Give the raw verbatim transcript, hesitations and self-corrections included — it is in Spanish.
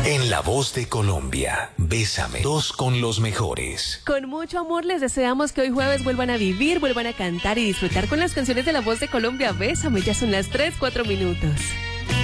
En La Voz de Colombia, Bésame, dos con los mejores. Con mucho amor les deseamos que hoy jueves vuelvan a vivir, vuelvan a cantar y disfrutar con las canciones de La Voz de Colombia. Bésame, ya son las tres, cuatro minutos.